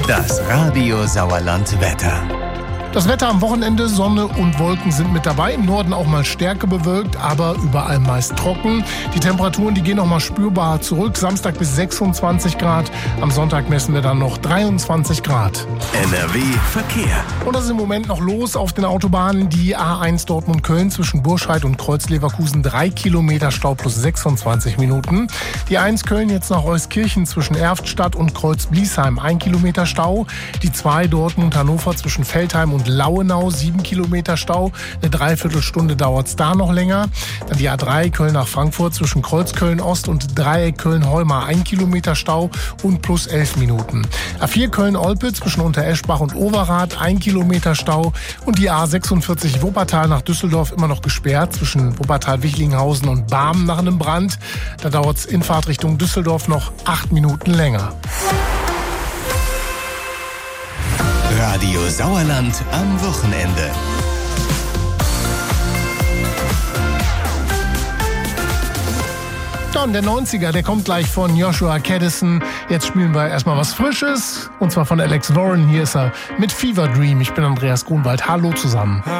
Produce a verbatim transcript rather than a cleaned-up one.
Das Radio Sauerland Wetter. Das Wetter am Wochenende, Sonne und Wolken sind mit dabei. Im Norden auch mal stärker bewölkt, aber überall meist trocken. Die Temperaturen, die gehen noch mal spürbar zurück. Samstag bis sechsundzwanzig Grad. Am Sonntag messen wir dann noch dreiundzwanzig Grad. N R W Verkehr. Und das ist im Moment noch los auf den Autobahnen. Die A eins Dortmund-Köln zwischen Burscheid und Kreuz-Leverkusen. Drei Kilometer Stau plus sechsundzwanzig Minuten. Die eins Köln jetzt nach Euskirchen zwischen Erftstadt und Kreuz-Bliesheim. Ein Kilometer Stau. Die zwei Dortmund-Hannover zwischen Veltheim und Lauenau, sieben Kilometer Stau. Eine Dreiviertelstunde dauert es da noch länger. Dann die A drei Köln nach Frankfurt zwischen Kreuzköln-Ost und Dreieck Köln-Holmar, ein Kilometer Stau und plus elf Minuten. A vier Köln-Olpe zwischen Untereschbach und Overath, ein Kilometer Stau. Und die A sechsundvierzig Wuppertal nach Düsseldorf immer noch gesperrt zwischen Wuppertal-Wichlinghausen und Barmen nach einem Brand. Da dauert es in Fahrt Richtung Düsseldorf noch acht Minuten länger. Radio Sauerland am Wochenende. Ja, und der neunziger, der kommt gleich von Joshua Caddison. Jetzt spielen wir erstmal was Frisches, und zwar von Alex Warren. Hier ist er mit Fever Dream. Ich bin Andreas Grunwald. Hallo zusammen.